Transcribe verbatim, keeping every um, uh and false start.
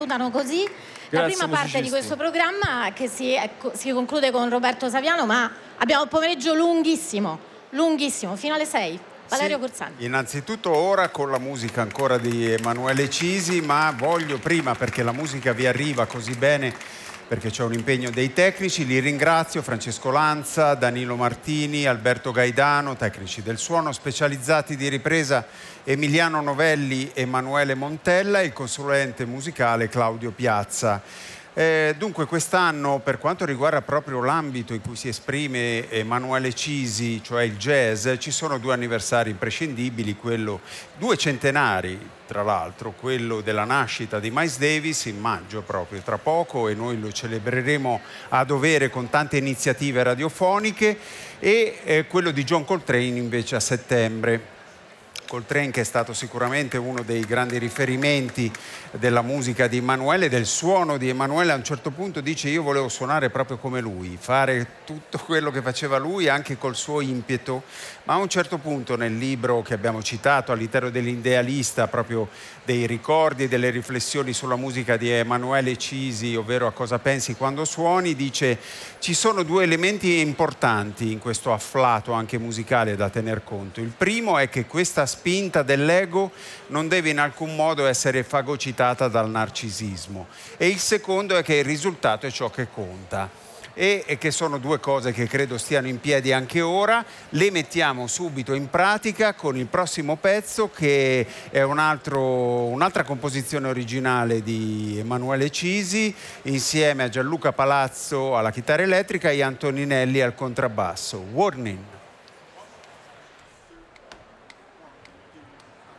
Salutano così Grazie, la prima parte musicisti. di questo programma che si, ecco, si conclude con Roberto Saviano, ma abbiamo un pomeriggio lunghissimo, lunghissimo, fino alle sei. Valerio Sì, Corsani. innanzitutto ora con la musica ancora di Emanuele Cisi, ma voglio prima, perché la musica vi arriva così bene, perché c'è un impegno dei tecnici, li ringrazio: Francesco Lanza, Danilo Martini, Alberto Gaidano, tecnici del suono, specializzati di ripresa Emiliano Novelli, Emanuele Montella e il consulente musicale Claudio Piazza. Eh, dunque quest'anno, per quanto riguarda proprio l'ambito in cui si esprime Emanuele Cisi, cioè il jazz, ci sono due anniversari imprescindibili, quello, due centenari tra l'altro, quello della nascita di Miles Davis in maggio proprio, tra poco, e noi lo celebreremo a dovere con tante iniziative radiofoniche, e eh, quello di John Coltrane invece a settembre. Coltrane, che è stato sicuramente uno dei grandi riferimenti della musica di Emanuele, del suono di Emanuele. A un certo punto dice: io volevo suonare proprio come lui, fare tutto quello che faceva lui anche col suo impeto. Ma a un certo punto, nel libro che abbiamo citato all'interno dell'Idealista, proprio dei ricordi e delle riflessioni sulla musica di Emanuele Cisi, ovvero A cosa pensi quando suoni, dice: ci sono due elementi importanti in questo afflato anche musicale da tener conto. Il primo è che questa spinta dell'ego non deve in alcun modo essere fagocitata dal narcisismo, e il secondo è che il risultato è ciò che conta, e, e che sono due cose che credo stiano in piedi anche ora. Le mettiamo subito in pratica con il prossimo pezzo, che è un altro, un'altra composizione originale di Emanuele Cisi, insieme a Gianluca Palazzo alla chitarra elettrica e Antoninelli al contrabbasso. Warning.